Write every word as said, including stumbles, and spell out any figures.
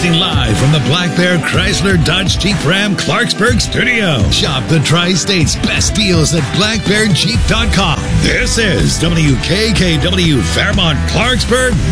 Broadcasting live from the Black Bear Chrysler Dodge Jeep Ram Clarksburg studio. Shop the Tri-State's best deals at black bear jeep dot com. This is W K K W Fairmont Clarksburg,